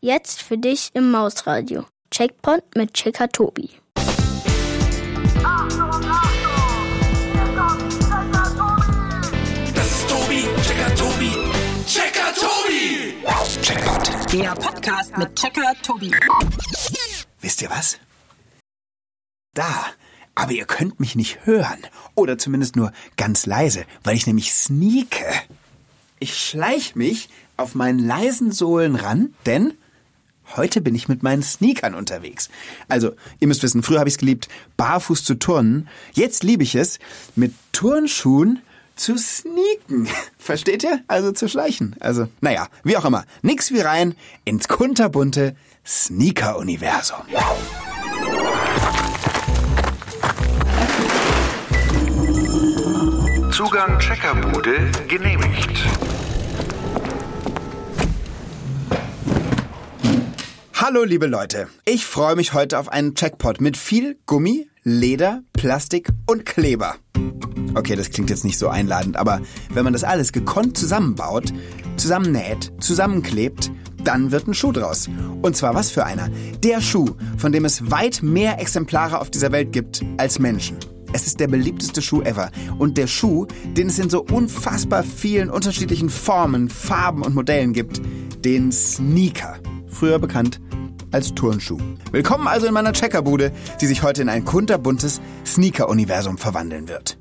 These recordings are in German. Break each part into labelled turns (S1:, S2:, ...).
S1: Jetzt für dich im Mausradio. Checkpoint mit Checker Tobi.
S2: Das ist Tobi, Checker Tobi, Checker Tobi! Checkpoint.
S3: Der Podcast mit Checker Tobi.
S4: Wisst ihr was? Da. Aber ihr könnt mich nicht hören. Oder zumindest nur ganz leise, weil ich nämlich sneake. Ich schleich mich auf meinen leisen Sohlen ran, denn heute bin ich mit meinen Sneakern unterwegs. Also, ihr müsst wissen, früher habe ich es geliebt, barfuß zu turnen. Jetzt liebe ich es, mit Turnschuhen zu sneaken. Versteht ihr? Also zu schleichen. Also, naja, wie auch immer. Nix wie rein ins kunterbunte Sneaker-Universum.
S5: Zugang Checkerbude genehmigt.
S4: Hallo liebe Leute, ich freue mich heute auf einen Checkpot mit viel Gummi, Leder, Plastik und Kleber. Okay, das klingt jetzt nicht so einladend, aber wenn man das alles gekonnt zusammenbaut, zusammennäht, zusammenklebt, dann wird ein Schuh draus. Und zwar was für einer? Der Schuh, von dem es weit mehr Exemplare auf dieser Welt gibt als Menschen. Es ist der beliebteste Schuh ever. Und der Schuh, den es in so unfassbar vielen unterschiedlichen Formen, Farben und Modellen gibt, den Sneaker. Früher bekannt als Turnschuh. Willkommen also in meiner Checkerbude, die sich heute in ein kunterbuntes Sneaker-Universum verwandeln wird.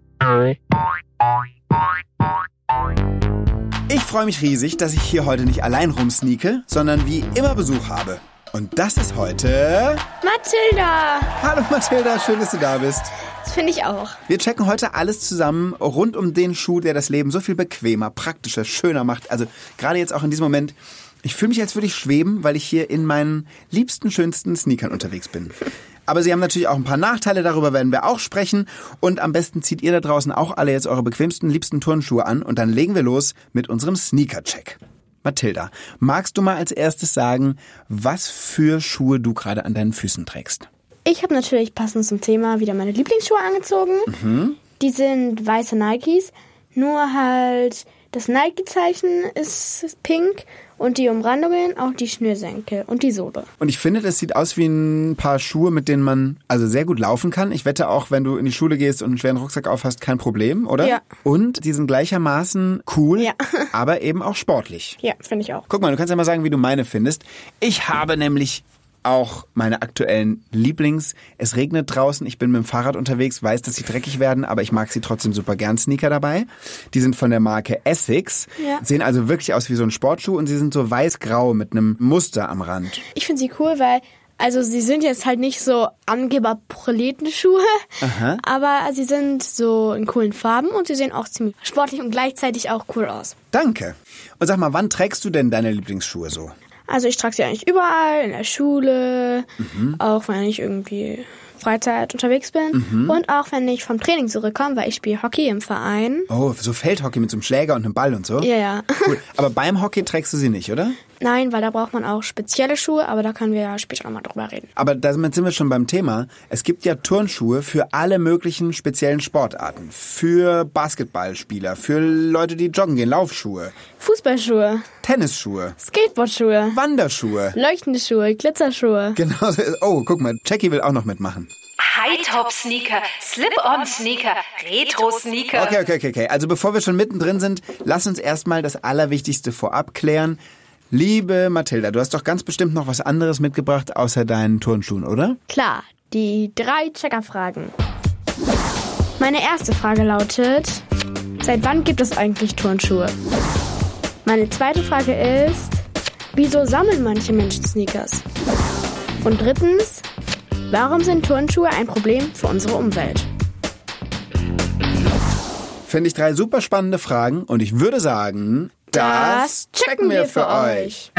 S4: Ich freue mich riesig, dass ich hier heute nicht allein rumsneake, sondern wie immer Besuch habe. Und das ist heute...
S1: Mathilda!
S4: Hallo Mathilda, schön, dass du da bist.
S1: Das finde ich auch.
S4: Wir checken heute alles zusammen rund um den Schuh, der das Leben so viel bequemer, praktischer, schöner macht. Also gerade jetzt auch in diesem Moment, ich fühle mich, als würde ich schweben, weil ich hier in meinen liebsten, schönsten Sneakern unterwegs bin. Aber sie haben natürlich auch ein paar Nachteile, darüber werden wir auch sprechen. Und am besten zieht ihr da draußen auch alle jetzt eure bequemsten, liebsten Turnschuhe an und dann legen wir los mit unserem Sneaker-Check. Mathilda, magst du mal als erstes sagen, was für Schuhe du gerade an deinen Füßen trägst?
S6: Ich habe natürlich passend zum Thema wieder meine Lieblingsschuhe angezogen. Die sind weiße Nikes, nur halt das Nike-Zeichen ist pink und die Umrandungen auch die Schnürsenkel und die Sohle.
S4: Und ich finde, das sieht aus wie ein paar Schuhe, mit denen man also sehr gut laufen kann. Ich wette auch, wenn du in die Schule gehst und einen schweren Rucksack aufhast, kein Problem, oder?
S6: Ja.
S4: Und die sind gleichermaßen cool,
S6: Ja.
S4: aber eben auch sportlich.
S6: Ja, finde ich auch.
S4: Guck mal, du kannst ja mal sagen, wie du meine findest. Ich habe nämlich auch meine aktuellen Lieblings. Es regnet draußen, ich bin mit dem Fahrrad unterwegs, weiß, dass sie dreckig werden, aber ich mag sie trotzdem super gern. Sneaker dabei. Die sind von der Marke Essex.
S6: Ja.
S4: Sehen also wirklich aus wie so ein Sportschuh und sie sind so weiß-grau mit einem Muster am Rand.
S6: Ich finde sie cool, weil also sie sind jetzt halt nicht so Angeber-Proletenschuhe, aber sie sind so in coolen Farben und sie sehen auch ziemlich sportlich und gleichzeitig auch cool aus.
S4: Danke. Und sag mal, wann trägst du denn deine Lieblingsschuhe so?
S6: Also ich trage sie eigentlich überall, in der Schule, auch wenn ich irgendwie Freizeit unterwegs bin und auch wenn ich vom Training zurückkomme, weil ich spiele Hockey im Verein.
S4: Oh, so Feldhockey mit so einem Schläger und einem Ball und so?
S6: Ja, ja.
S4: Cool. Aber beim Hockey trägst du sie nicht, oder?
S6: Nein, weil da braucht man auch spezielle Schuhe, aber da können wir ja später nochmal drüber reden.
S4: Aber damit sind wir schon beim Thema. Es gibt ja Turnschuhe für alle möglichen speziellen Sportarten. Für Basketballspieler, für Leute, die joggen gehen, Laufschuhe,
S6: Fußballschuhe,
S4: Tennisschuhe,
S6: Skateboardschuhe,
S4: Wanderschuhe.
S6: leuchtende Schuhe, Glitzerschuhe.
S4: Genau. Oh, guck mal, Jackie will auch noch mitmachen.
S7: High-Top-Sneaker, Slip-on-Sneaker, Retro-Sneaker.
S4: Okay. Also bevor wir schon mittendrin sind, lass uns erstmal das Allerwichtigste vorab klären. Liebe Mathilda, du hast doch ganz bestimmt noch was anderes mitgebracht außer deinen Turnschuhen, oder?
S6: Klar, die 3 Checkerfragen. Meine erste Frage lautet, seit wann gibt es eigentlich Turnschuhe? Meine zweite Frage ist, wieso sammeln manche Menschen Sneakers? Und drittens, warum sind Turnschuhe ein Problem für unsere Umwelt?
S4: Finde ich 3 super spannende Fragen und ich würde sagen, das checken wir für euch.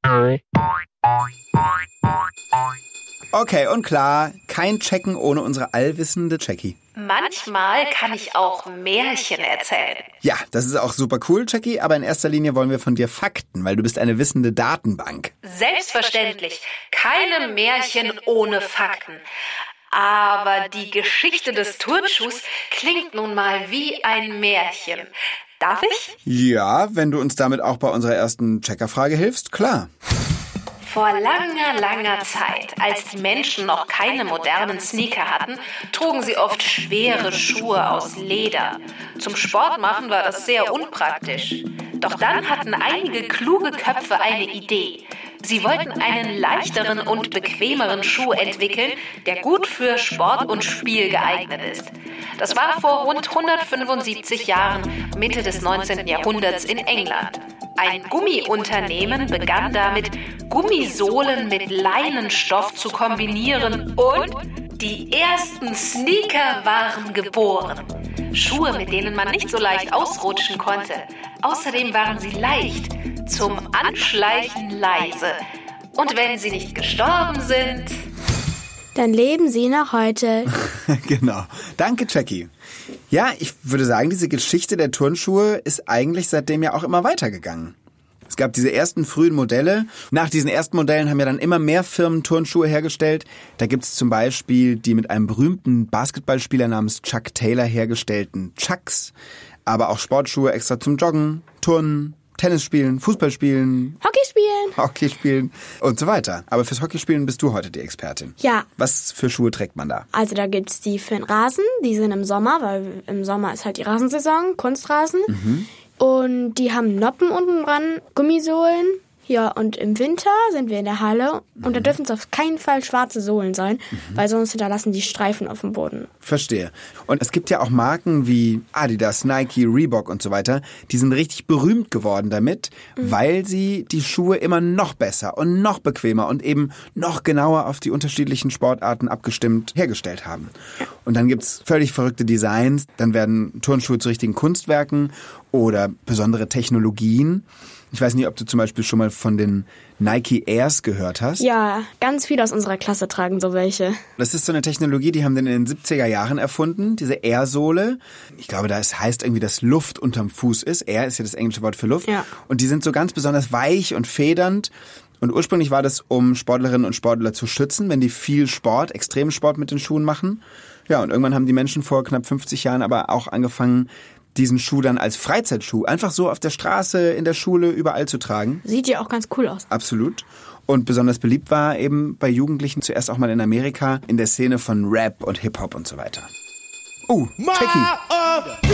S4: Okay, und klar, kein Checken ohne unsere allwissende Jackie.
S7: Manchmal kann ich auch Märchen erzählen.
S4: Ja, das ist auch super cool, Jackie, aber in erster Linie wollen wir von dir Fakten, weil du bist eine wissende Datenbank.
S7: Selbstverständlich, keine Märchen ohne Fakten. Aber die Geschichte des Turnschuhs klingt nun mal wie ein Märchen. Darf ich?
S4: Ja, wenn du uns damit auch bei unserer ersten Checkerfrage hilfst, klar.
S7: Vor langer, langer Zeit, als die Menschen noch keine modernen Sneaker hatten, trugen sie oft schwere Schuhe aus Leder. Zum Sport machen war das sehr unpraktisch. Doch dann hatten einige kluge Köpfe eine Idee. Sie wollten einen leichteren und bequemeren Schuh entwickeln, der gut für Sport und Spiel geeignet ist. Das war vor rund 175 Jahren, Mitte des 19. Jahrhunderts in England. Ein Gummiunternehmen begann damit, Gummisohlen mit Leinenstoff zu kombinieren und die ersten Sneaker waren geboren. Schuhe, mit denen man nicht so leicht ausrutschen konnte. Außerdem waren sie leicht, zum Anschleichen leise. Und wenn sie nicht gestorben sind,
S6: dann leben sie noch heute.
S4: Genau. Danke, Jackie. Ja, ich würde sagen, diese Geschichte der Turnschuhe ist eigentlich seitdem ja auch immer weitergegangen. Es gab diese ersten frühen Modelle. Nach diesen ersten Modellen haben ja dann immer mehr Firmen Turnschuhe hergestellt. Da gibt's zum Beispiel die mit einem berühmten Basketballspieler namens Chuck Taylor hergestellten Chucks. Aber auch Sportschuhe extra zum Joggen, Turnen, Tennis spielen, Fußball spielen, Hockey spielen und so weiter. Aber fürs Hockeyspielen bist du heute die Expertin.
S6: Ja.
S4: Was für Schuhe trägt man da?
S6: Also da gibt's die für den Rasen, die sind im Sommer, weil im Sommer ist halt die Rasensaison, Kunstrasen. Und die haben Noppen unten dran, Gummisohlen. Ja, und im Winter sind wir in der Halle und da dürfen es auf keinen Fall schwarze Sohlen sein, weil sonst hinterlassen die Streifen auf dem Boden.
S4: Verstehe. Und es gibt ja auch Marken wie Adidas, Nike, Reebok und so weiter, die sind richtig berühmt geworden damit, weil sie die Schuhe immer noch besser und noch bequemer und eben noch genauer auf die unterschiedlichen Sportarten abgestimmt hergestellt haben. Und dann gibt's völlig verrückte Designs, dann werden Turnschuhe zu richtigen Kunstwerken oder besondere Technologien. Ich weiß nicht, ob du zum Beispiel schon mal von den Nike Airs gehört hast.
S6: Ja, ganz viele aus unserer Klasse tragen so welche.
S4: Das ist so eine Technologie, die haben die in den 70er Jahren erfunden, diese Air-Sohle. Ich glaube, das heißt irgendwie, dass Luft unterm Fuß ist. Air ist ja das englische Wort für Luft.
S6: Ja.
S4: Und die sind so ganz besonders weich und federnd. Und ursprünglich war das, um Sportlerinnen und Sportler zu schützen, wenn die viel Sport, Extremsport mit den Schuhen machen. Ja, und irgendwann haben die Menschen vor knapp 50 Jahren aber auch angefangen, diesen Schuh dann als Freizeitschuh einfach so auf der Straße, in der Schule, überall zu tragen.
S6: Sieht ja auch ganz cool aus.
S4: Absolut. Und besonders beliebt war eben bei Jugendlichen zuerst auch mal in Amerika in der Szene von Rap und Hip-Hop und so weiter. Oh, Jackie.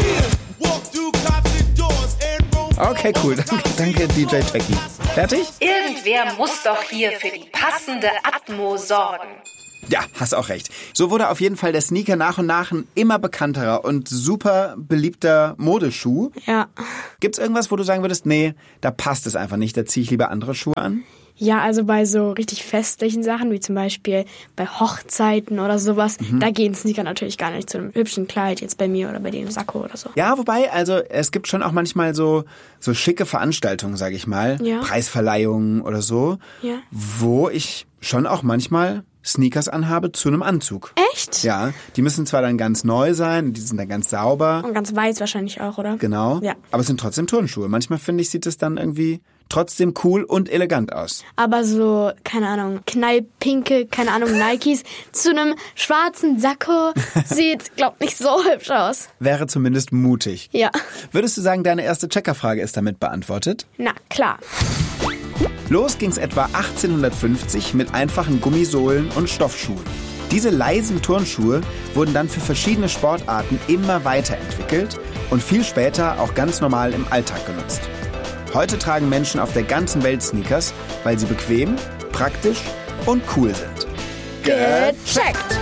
S4: Okay, cool. Danke DJ Jackie. Fertig?
S7: irgendwer muss doch hier für die passende Atmo sorgen.
S4: Ja, hast auch recht. So wurde auf jeden Fall der Sneaker nach und nach ein immer bekannterer und super beliebter Modeschuh.
S6: Ja.
S4: Gibt's irgendwas, wo du sagen würdest, nee, da passt es einfach nicht, da ziehe ich lieber andere Schuhe an?
S6: Ja, also bei so richtig festlichen Sachen, wie zum Beispiel bei Hochzeiten oder sowas, da gehen Sneaker natürlich gar nicht zu einem hübschen Kleid, jetzt bei mir oder bei dir im Sakko oder so.
S4: Ja, wobei, also es gibt schon auch manchmal so schicke Veranstaltungen, sag ich mal,
S6: ja.
S4: Preisverleihungen oder so,
S6: ja.
S4: wo ich schon auch manchmal Sneakers anhabe zu einem Anzug.
S6: Echt?
S4: Ja, die müssen zwar dann ganz neu sein, die sind dann ganz sauber.
S6: Und ganz weiß wahrscheinlich auch, oder?
S4: Genau,
S6: ja.
S4: Aber es sind trotzdem Turnschuhe. Manchmal, finde ich, sieht es dann irgendwie trotzdem cool und elegant aus.
S6: Aber so, keine Ahnung, knallpinke, keine Ahnung, Nikes zu einem schwarzen Sakko sieht, glaub nicht so hübsch aus.
S4: Wäre zumindest mutig.
S6: Ja.
S4: Würdest du sagen, deine erste Checkerfrage ist damit beantwortet?
S6: Na, klar.
S4: Los ging's etwa 1850 mit einfachen Gummisohlen und Stoffschuhen. Diese leisen Turnschuhe wurden dann für verschiedene Sportarten immer weiterentwickelt und viel später auch ganz normal im Alltag genutzt. Heute tragen Menschen auf der ganzen Welt Sneakers, weil sie bequem, praktisch und cool sind.
S6: Gecheckt!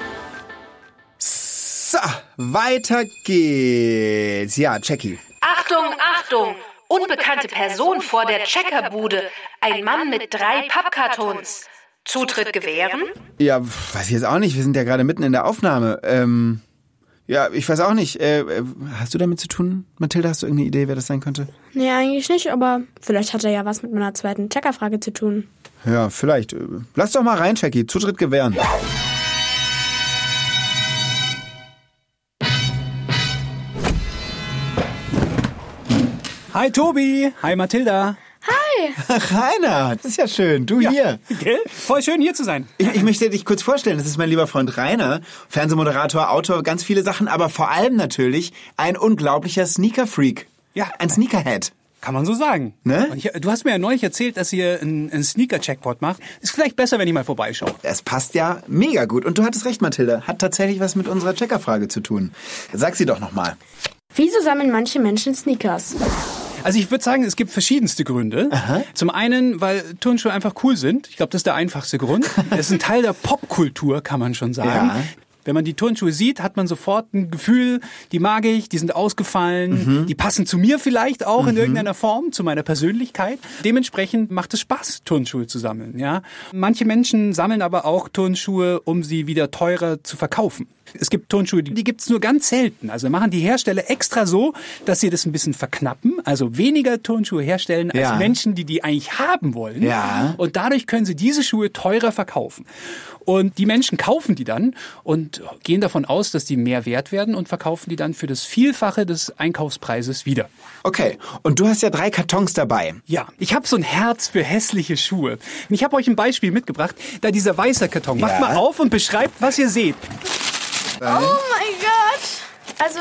S4: So, weiter geht's. Ja, Jackie.
S7: Achtung, Achtung! Unbekannte Person vor der Checkerbude. Ein Mann mit 3 Pappkartons. Zutritt gewähren?
S4: Ja, weiß ich jetzt auch nicht. Wir sind ja gerade mitten in der Aufnahme. Ja, ich weiß auch nicht. Hast du damit zu tun, Mathilda? Hast du irgendeine Idee, wer das sein könnte?
S6: Nee, eigentlich nicht, aber vielleicht hat er ja was mit meiner zweiten Checkerfrage zu tun.
S4: Ja, vielleicht. Lass doch mal rein, Jackie. Zutritt gewähren.
S8: Hi Tobi, hi Mathilda.
S6: Hi.
S4: Rainer, das ist ja schön. Du
S8: Ja,
S4: hier.
S8: Gell? Voll schön hier zu sein.
S4: Ich möchte dich kurz vorstellen. Das ist mein lieber Freund Rainer, Fernsehmoderator, Autor, ganz viele Sachen, aber vor allem natürlich ein unglaublicher Sneaker-Freak.
S8: Ja.
S4: Ein Sneakerhead.
S8: Kann man so sagen.
S4: Ne?
S8: Und du hast mir ja neulich erzählt, dass ihr einen Sneaker-Checkpot macht. Ist vielleicht besser, wenn ich mal vorbeischaue.
S4: Es passt ja mega gut. Und du hattest recht, Mathilde. Hat tatsächlich was mit unserer Checkerfrage zu tun. Sag sie doch nochmal.
S6: Wieso sammeln manche Menschen Sneakers?
S8: Also ich würde sagen, es gibt verschiedenste Gründe.
S4: Aha.
S8: Zum einen, weil Turnschuhe einfach cool sind. Ich glaube, das ist der einfachste Grund. Es ist ein Teil der Popkultur, kann man schon sagen.
S4: Ja.
S8: Wenn man die Turnschuhe sieht, hat man sofort ein Gefühl, die mag ich, die sind ausgefallen, die passen zu mir vielleicht auch in irgendeiner Form, zu meiner Persönlichkeit. Dementsprechend macht es Spaß, Turnschuhe zu sammeln. Ja? Manche Menschen sammeln aber auch Turnschuhe, um sie wieder teurer zu verkaufen. Es gibt Turnschuhe, die gibt's nur ganz selten. Also machen die Hersteller extra so, dass sie das ein bisschen verknappen, also weniger Turnschuhe herstellen als Menschen, die eigentlich haben wollen.
S4: Ja.
S8: Und dadurch können sie diese Schuhe teurer verkaufen. Und die Menschen kaufen die dann und gehen davon aus, dass die mehr wert werden und verkaufen die dann für das Vielfache des Einkaufspreises wieder.
S4: Okay, und du hast ja 3 Kartons dabei.
S8: Ja, ich habe so ein Herz für hässliche Schuhe. Und ich habe euch ein Beispiel mitgebracht, da dieser weiße Karton. Macht mal auf und beschreibt, was ihr seht.
S6: Oh mein Gott! Also,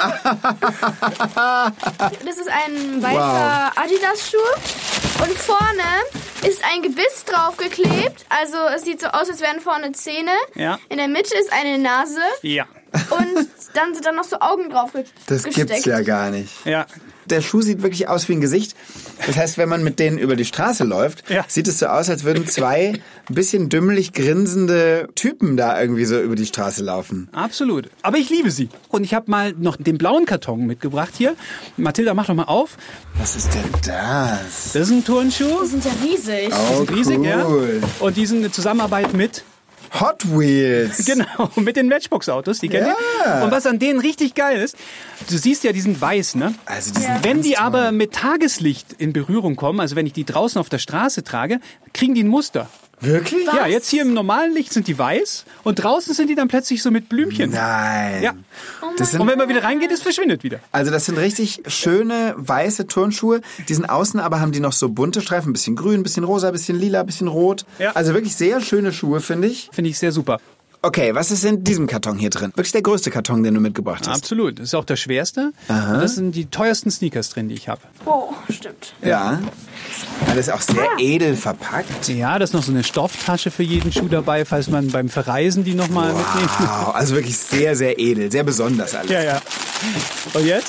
S6: das ist ein weißer Adidas-Schuh und vorne ist ein Gebiss draufgeklebt. Also es sieht so aus, als wären vorne Zähne.
S8: Ja.
S6: In der Mitte ist eine Nase
S8: Ja.
S6: und dann sind da noch so Augen drauf
S4: Das
S6: gesteckt.
S4: gibt's ja gar nicht.
S8: Ja.
S4: Der Schuh sieht wirklich aus wie ein Gesicht. Das heißt, wenn man mit denen über die Straße läuft, sieht es so aus, als würden 2 ein bisschen dümmlich grinsende Typen da irgendwie so über die Straße laufen.
S8: Absolut. Aber ich liebe sie. Und ich habe mal noch den blauen Karton mitgebracht hier. Mathilda, mach doch mal auf.
S4: Was ist denn das?
S8: Das ist ein Turnschuh.
S6: Die sind ja riesig.
S4: Oh,
S8: Die sind riesig,
S4: cool.
S8: ja. Und die sind eine Zusammenarbeit mit...
S4: Hot Wheels.
S8: Genau, mit den Matchbox-Autos, die kennt ihr. Und was an denen richtig geil ist, du siehst ja, die sind weiß, ne?
S4: Also die sind
S8: Wenn
S4: ganz
S8: die
S4: toll.
S8: aber mit Tageslicht in Berührung kommen, also wenn ich die draußen auf der Straße trage, kriegen die ein Muster.
S4: Wirklich?
S8: Ja, jetzt hier im normalen Licht sind die weiß und draußen sind die dann plötzlich so mit Blümchen.
S4: Nein.
S8: Ja.
S4: Das sind,
S8: Und wenn man wieder reingeht, es verschwindet wieder.
S4: also das sind richtig schöne weiße Turnschuhe. Die sind außen, aber haben die noch so bunte Streifen. Ein bisschen grün, ein bisschen rosa, ein bisschen lila, ein bisschen rot.
S8: Ja.
S4: Also wirklich sehr schöne Schuhe, finde ich.
S8: Finde ich sehr super.
S4: Okay, was ist in diesem Karton hier drin? Wirklich der größte Karton, den du mitgebracht hast.
S8: Absolut. Das ist auch der schwerste. Und das sind die teuersten Sneakers drin, die ich habe.
S6: Oh, stimmt.
S4: Ja. Alles auch sehr edel verpackt.
S8: Ja, da ist noch so eine Stofftasche für jeden Schuh dabei, falls man beim Verreisen die nochmal mitnimmt.
S4: Wow, also wirklich sehr, sehr edel. Sehr besonders alles.
S8: Ja, ja. Und jetzt?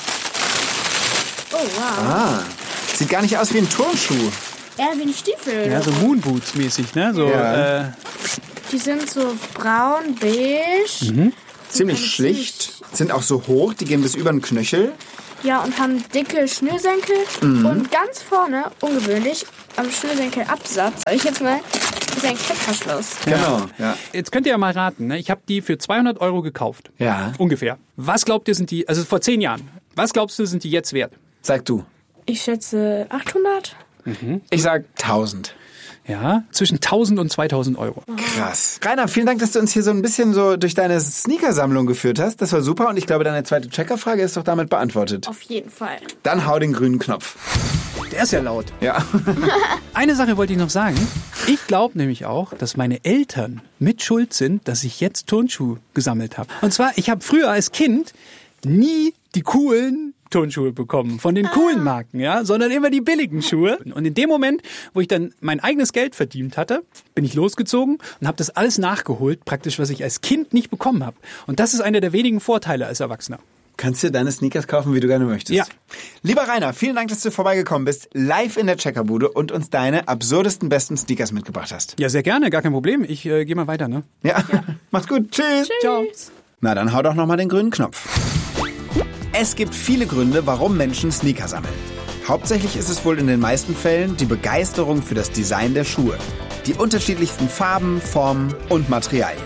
S6: Oh, wow.
S4: Ah, sieht gar nicht aus wie ein Turnschuh.
S6: Ja, wie ein Stiefel.
S8: Ja, so Moonboots mäßig, ne? So,
S4: Ja.
S6: Die sind so braun, beige.
S4: Ziemlich schlicht. Sind auch so hoch, die gehen bis über den Knöchel.
S6: Ja, und haben dicke Schnürsenkel. Und ganz vorne, ungewöhnlich, am Schnürsenkelabsatz, sag ich jetzt mal, ist ein Klettverschluss.
S4: Genau. Ja.
S8: Jetzt könnt ihr ja mal raten, ne? Ich habe die für 200 € gekauft.
S4: Ja.
S8: Ungefähr. Was glaubt ihr, sind die, also vor 10 Jahren, was glaubst du, sind die jetzt wert?
S4: Sag du.
S6: Ich schätze 800.
S4: Ich sag 1000.
S8: Ja, zwischen 1000 und 2000 €.
S4: Krass. Rainer, vielen Dank, dass du uns hier so ein bisschen so durch deine Sneakersammlung geführt hast. Das war super und ich glaube, deine zweite Checkerfrage ist doch damit beantwortet.
S6: Auf jeden Fall.
S4: Dann hau den grünen Knopf.
S8: Der ist ja laut.
S4: Ja.
S8: Eine Sache wollte ich noch sagen. Ich glaube nämlich auch, dass meine Eltern mit schuld sind, dass ich jetzt Turnschuhe gesammelt habe. Und zwar, ich habe früher als Kind nie die coolen Turnschuhe bekommen, von den coolen Marken, ja, sondern immer die billigen Schuhe. Und in dem Moment, wo ich dann mein eigenes Geld verdient hatte, bin ich losgezogen und habe das alles nachgeholt, praktisch, was ich als Kind nicht bekommen habe. Und das ist einer der wenigen Vorteile als Erwachsener.
S4: Kannst dir deine Sneakers kaufen, wie du gerne möchtest.
S8: Ja.
S4: Lieber Rainer, vielen Dank, dass du vorbeigekommen bist, live in der Checkerbude und uns deine absurdesten, besten Sneakers mitgebracht hast.
S8: Ja, sehr gerne, gar kein Problem. Ich gehe mal weiter, ne?
S4: Ja. Macht's gut. Tschüss.
S8: Ciao.
S4: Na, dann hau doch nochmal den grünen Knopf. Es gibt viele Gründe, warum Menschen Sneaker sammeln. Hauptsächlich ist es wohl in den meisten Fällen die Begeisterung für das Design der Schuhe. Die unterschiedlichsten Farben, Formen und Materialien.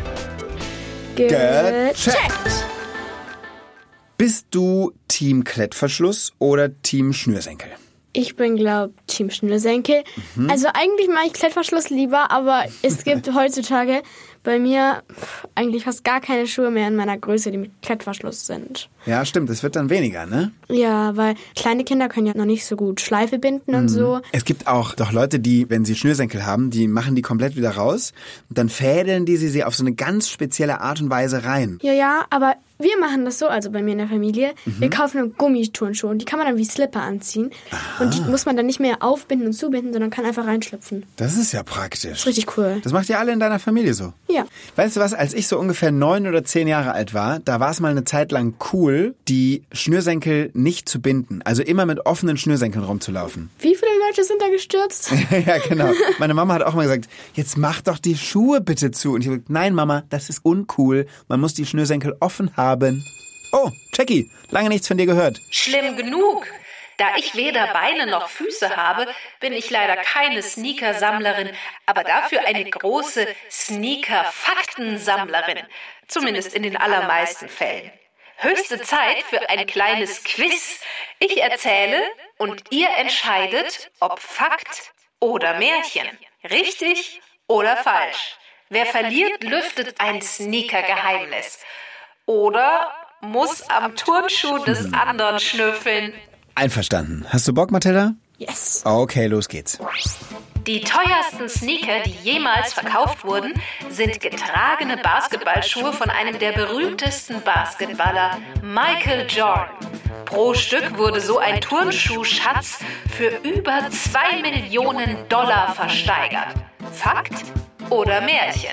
S4: Gecheckt. Bist du Team Klettverschluss oder Team Schnürsenkel?
S6: Ich bin, glaube ich, Team Schnürsenkel. Also eigentlich mache ich Klettverschluss lieber, aber es gibt heutzutage bei mir eigentlich fast gar keine Schuhe mehr in meiner Größe, die mit Klettverschluss sind.
S4: Ja, stimmt, es wird dann weniger, ne?
S6: Ja, weil kleine Kinder können ja noch nicht so gut Schleife binden und so.
S4: Es gibt auch doch Leute, die, wenn sie Schnürsenkel haben, die machen die komplett wieder raus und dann fädeln die sie auf so eine ganz spezielle Art und Weise rein.
S6: Ja, aber Wir machen das so, also bei mir in der Familie. Wir kaufen eine Gummiturnschuhe und die kann man dann wie Slipper anziehen. Aha. Und die muss man dann nicht mehr aufbinden und zubinden, sondern kann einfach reinschlüpfen.
S4: Das ist ja praktisch.
S6: Das ist richtig cool.
S4: Das macht ihr alle in deiner Familie so?
S6: Ja.
S4: Weißt du was, als ich so ungefähr 9 oder 10 Jahre alt war, da war es mal eine Zeit lang cool, die Schnürsenkel nicht zu binden. Also immer mit offenen Schnürsenkeln rumzulaufen.
S6: Wie viele Leute sind da gestürzt?
S4: Ja, genau. Meine Mama hat auch mal gesagt, jetzt mach doch die Schuhe bitte zu. Und ich habe gesagt, nein Mama, das ist uncool. Man muss die Schnürsenkel offen haben. Oh, Jackie, lange nichts von dir gehört.
S7: Schlimm genug. Da ich weder Beine noch Füße habe, bin ich leider keine Sneaker-Sammlerin, aber dafür eine große Sneaker-Faktensammlerin. Zumindest in den allermeisten Fällen. Höchste Zeit für ein kleines Quiz. Ich erzähle und ihr entscheidet, ob Fakt oder Märchen. Richtig oder falsch. Wer verliert, lüftet ein Sneaker-Geheimnis. Oder muss am Turnschuh des anderen schnüffeln.
S4: Einverstanden. Hast du Bock, Mathilda?
S6: Yes.
S4: Okay, los geht's.
S7: Die teuersten Sneaker, die jemals verkauft wurden, sind getragene Basketballschuhe von einem der berühmtesten Basketballer, Michael Jordan. Pro Stück wurde so ein Turnschuhschatz für über $2 Millionen versteigert. Fakt oder Märchen?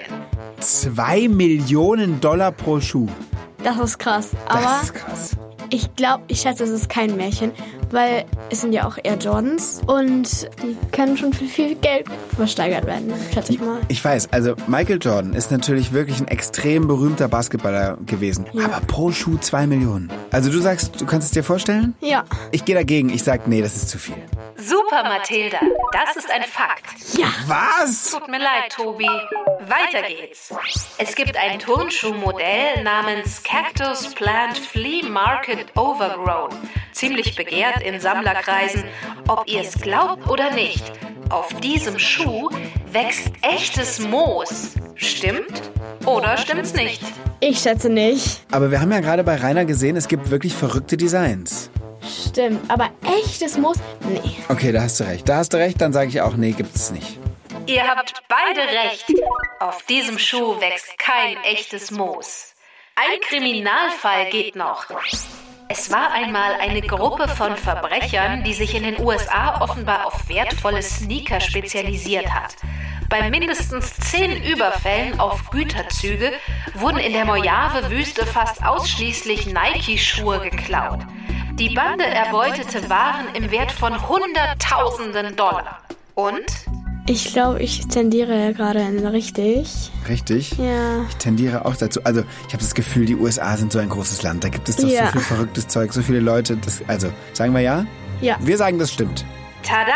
S4: $2 Millionen pro Schuh.
S6: Das ist krass. Aber
S4: Das ist krass.
S6: ich schätze, es ist kein Märchen, weil es sind ja auch Air Jordans und die können schon für viel Geld versteigert werden, schätze ich mal.
S4: Ich weiß, also Michael Jordan ist natürlich wirklich ein extrem berühmter Basketballer gewesen.
S6: Ja.
S4: Aber pro Schuh 2 Millionen. Also du sagst, du kannst es dir vorstellen?
S6: Ja.
S4: Ich gehe dagegen. Ich sag, nee, das ist zu viel.
S7: Super, Mathilda. Das ist ein Fakt.
S6: Ja.
S4: Was?
S7: Tut mir leid, Tobi. Weiter geht's. Es gibt ein Turnschuhmodell namens Cactus Plant Flea Market Overgrown. Ziemlich begehrt in Sammlerkreisen. Ob ihr es glaubt oder nicht, auf diesem Schuh wächst echtes Moos. Stimmt oder stimmt's nicht?
S6: Ich schätze nicht.
S4: Aber wir haben ja gerade bei Rainer gesehen, es gibt wirklich verrückte Designs.
S6: Stimmt, aber echtes Moos? Nee.
S4: Okay, da hast du recht. Dann sage ich auch, nee, gibt's nicht.
S7: Ihr habt beide recht. Auf diesem Schuh wächst kein echtes Moos. Ein Kriminalfall geht noch. Es war einmal eine Gruppe von Verbrechern, die sich in den USA offenbar auf wertvolle Sneaker spezialisiert hat. Bei mindestens 10 Überfällen auf Güterzüge wurden in der Mojave-Wüste fast ausschließlich Nike-Schuhe geklaut. Die Bande erbeutete Waren im Wert von Hunderttausenden $. Und?
S6: Ich glaube, ich tendiere ja gerade in richtig.
S4: Richtig?
S6: Ja.
S4: Ich tendiere auch dazu. Also, ich habe das Gefühl, die USA sind so ein großes Land. Da gibt es doch so viel verrücktes Zeug, so viele Leute. Also, sagen wir ja?
S6: Ja.
S4: Wir sagen, das stimmt.
S7: Tada!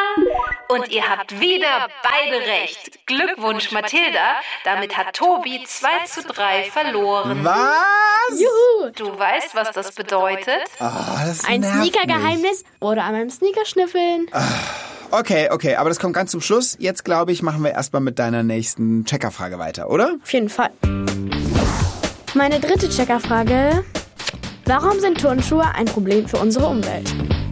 S7: Und ihr habt wieder beide recht. Glückwunsch, Mathilda. Damit hat Tobi 2:3 verloren.
S4: Was?
S6: Juhu!
S7: Du weißt, was das bedeutet?
S4: Das
S6: Ein
S4: nervt mich.
S6: Sneaker-Geheimnis oder an meinem Sneaker schnüffeln.
S4: Okay, aber das kommt ganz zum Schluss. Jetzt, glaube ich, machen wir erstmal mit deiner nächsten Checkerfrage weiter, oder?
S6: Auf jeden Fall. Meine dritte Checkerfrage. Warum sind Turnschuhe ein Problem für unsere Umwelt?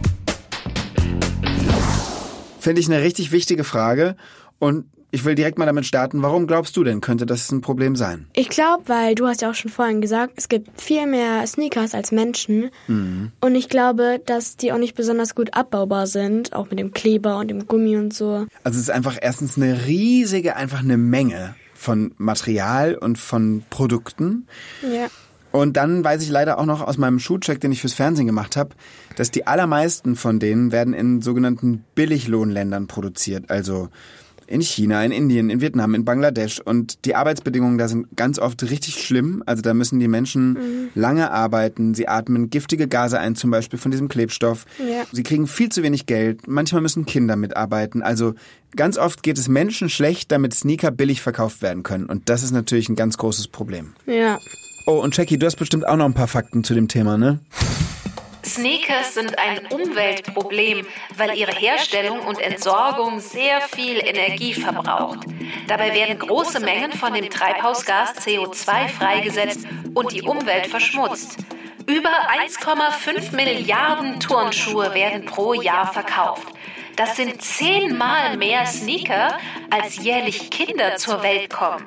S4: Finde ich eine richtig wichtige Frage. Und ich will direkt mal damit starten. Warum glaubst du denn, könnte das ein Problem sein?
S6: Ich glaube, weil du hast ja auch schon vorhin gesagt, es gibt viel mehr Sneakers als Menschen. Mhm. Und ich glaube, dass die auch nicht besonders gut abbaubar sind, auch mit dem Kleber und dem Gummi und so.
S4: Also es ist einfach erstens eine Menge von Material und von Produkten.
S6: Ja.
S4: Und dann weiß ich leider auch noch aus meinem Schuhcheck, den ich fürs Fernsehen gemacht habe, dass die allermeisten von denen werden in sogenannten Billiglohnländern produziert. Also in China, in Indien, in Vietnam, in Bangladesch. Und die Arbeitsbedingungen da sind ganz oft richtig schlimm. Also da müssen die Menschen lange arbeiten. Sie atmen giftige Gase ein, zum Beispiel von diesem Klebstoff.
S6: Ja.
S4: Sie kriegen viel zu wenig Geld. Manchmal müssen Kinder mitarbeiten. Also ganz oft geht es Menschen schlecht, damit Sneaker billig verkauft werden können. Und das ist natürlich ein ganz großes Problem.
S6: Ja.
S4: Oh, und Jackie, du hast bestimmt auch noch ein paar Fakten zu dem Thema, ne?
S7: Sneakers sind ein Umweltproblem, weil ihre Herstellung und Entsorgung sehr viel Energie verbraucht. Dabei werden große Mengen von dem Treibhausgas CO2 freigesetzt und die Umwelt verschmutzt. Über 1,5 Milliarden Turnschuhe werden pro Jahr verkauft. Das sind 10-mal mehr Sneaker, als jährlich Kinder zur Welt kommen.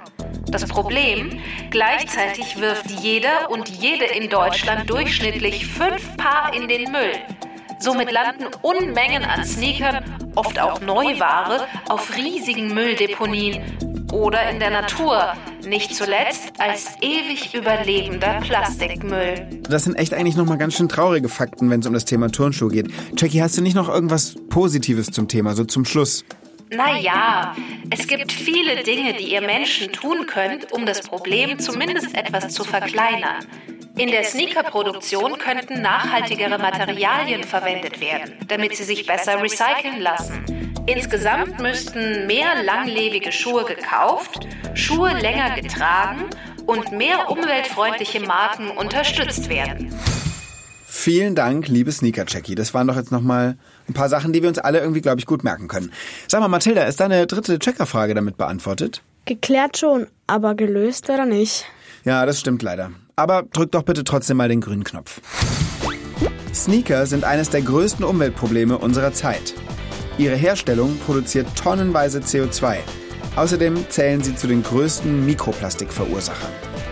S7: Das Problem, gleichzeitig wirft jeder und jede in Deutschland durchschnittlich 5 Paar in den Müll. Somit landen Unmengen an Sneakern, oft auch Neuware, auf riesigen Mülldeponien oder in der Natur, nicht zuletzt als ewig überlebender Plastikmüll.
S4: Das sind echt eigentlich nochmal ganz schön traurige Fakten, wenn es um das Thema Turnschuhe geht. Jackie, hast du nicht noch irgendwas Positives zum Thema, so zum Schluss?
S7: Naja, es gibt viele Dinge, die ihr Menschen tun könnt, um das Problem zumindest etwas zu verkleinern. In der Sneakerproduktion könnten nachhaltigere Materialien verwendet werden, damit sie sich besser recyceln lassen. Insgesamt müssten mehr langlebige Schuhe gekauft, Schuhe länger getragen und mehr umweltfreundliche Marken unterstützt werden.
S4: Vielen Dank, liebe Sneaker-Jackie. Das waren doch jetzt nochmal ein paar Sachen, die wir uns alle irgendwie, glaube ich, gut merken können. Sag mal, Mathilda, ist deine dritte Checkerfrage damit beantwortet?
S6: Geklärt schon, aber gelöst oder nicht?
S4: Ja, das stimmt leider. Aber drück doch bitte trotzdem mal den grünen Knopf. Sneaker sind eines der größten Umweltprobleme unserer Zeit. Ihre Herstellung produziert tonnenweise CO2. Außerdem zählen sie zu den größten Mikroplastikverursachern.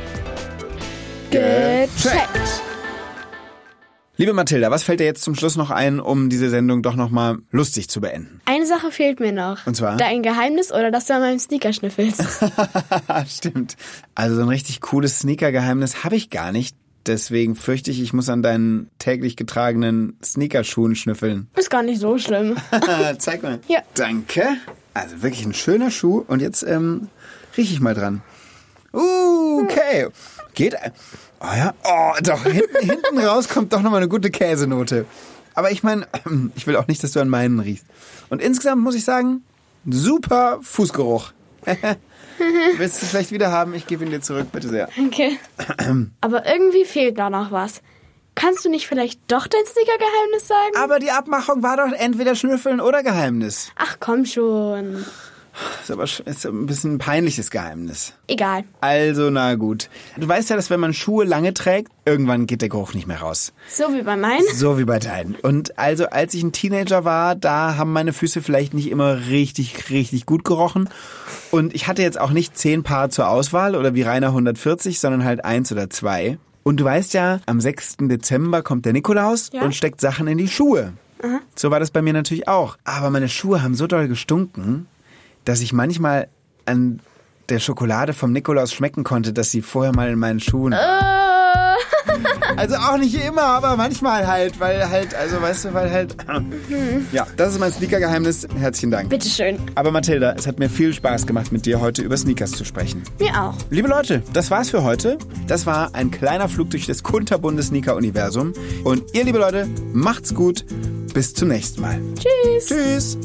S6: Gecheckt!
S4: Liebe Mathilda, was fällt dir jetzt zum Schluss noch ein, um diese Sendung doch nochmal lustig zu beenden?
S6: Eine Sache fehlt mir noch.
S4: Und zwar?
S6: Dein Geheimnis oder dass du an meinem Sneaker schnüffelst.
S4: Stimmt. Also so ein richtig cooles Sneaker-Geheimnis habe ich gar nicht. Deswegen fürchte ich, ich muss an deinen täglich getragenen Sneakerschuhen schnüffeln.
S6: Ist gar nicht so schlimm.
S4: Zeig mal.
S6: Ja.
S4: Danke. Also wirklich ein schöner Schuh. Und jetzt rieche ich mal dran. Okay. Geht. Oh ja. Oh, doch. Hinten raus kommt doch nochmal eine gute Käsenote. Aber ich meine, ich will auch nicht, dass du an meinen riechst. Und insgesamt muss ich sagen, super Fußgeruch. Willst du es vielleicht wieder haben? Ich gebe ihn dir zurück, bitte sehr.
S6: Danke. Aber irgendwie fehlt da noch was. Kannst du nicht vielleicht doch dein Sneaker-Geheimnis sagen?
S4: Aber die Abmachung war doch entweder Schnüffeln oder Geheimnis.
S6: Ach, komm schon.
S4: Ist ein bisschen ein peinliches Geheimnis.
S6: Egal.
S4: Also, na gut. Du weißt ja, dass wenn man Schuhe lange trägt, irgendwann geht der Geruch nicht mehr raus.
S6: So wie bei meinen?
S4: So wie bei deinen. Und also, als ich ein Teenager war, da haben meine Füße vielleicht nicht immer richtig, richtig gut gerochen. Und ich hatte jetzt auch nicht 10 Paar zur Auswahl oder wie Rainer 140, sondern halt 1 oder 2. Und du weißt ja, am 6. Dezember kommt der Nikolaus und steckt Sachen in die Schuhe. Aha. So war das bei mir natürlich auch. Aber meine Schuhe haben so doll gestunken, dass ich manchmal an der Schokolade vom Nikolaus schmecken konnte, dass sie vorher mal in meinen Schuhen war. Also auch nicht immer, aber manchmal halt, weil halt, also weißt du, weil halt... Ja, das ist mein Sneaker-Geheimnis. Herzlichen Dank.
S6: Bitteschön.
S4: Aber Mathilda, es hat mir viel Spaß gemacht, mit dir heute über Sneakers zu sprechen.
S6: Mir auch.
S4: Liebe Leute, das war's für heute. Das war ein kleiner Flug durch das kunterbunte Sneaker-Universum. Und ihr, liebe Leute, macht's gut. Bis zum nächsten Mal.
S6: Tschüss.
S4: Tschüss.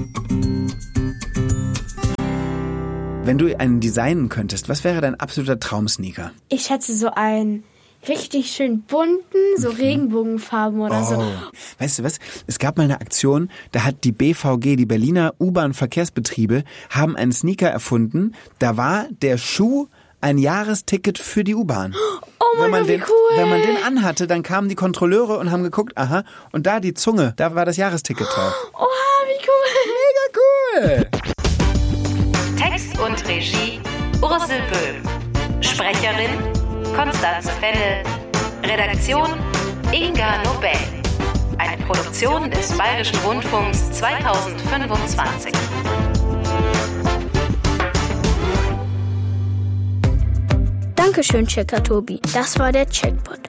S4: Wenn du einen designen könntest, was wäre dein absoluter Traumsneaker?
S6: Ich schätze so einen richtig schön bunten, so Regenbogenfarben oder so.
S4: Weißt du was? Es gab mal eine Aktion, da hat die BVG, die Berliner U-Bahn-Verkehrsbetriebe, haben einen Sneaker erfunden. Da war der Schuh ein Jahresticket für die U-Bahn.
S6: Oh mein Gott, wie cool.
S4: Wenn man den anhatte, dann kamen die Kontrolleure und haben geguckt, aha, und da die Zunge, da war das Jahresticket drauf.
S6: Oha, wie cool.
S4: Mega cool.
S7: Text und Regie Ursel Böhm. Sprecherin Konstanze Fennel. Redaktion Inga Nobel. Eine Produktion des Bayerischen Rundfunks 2025.
S1: Dankeschön, Checker Tobi. Das war der Checkpot.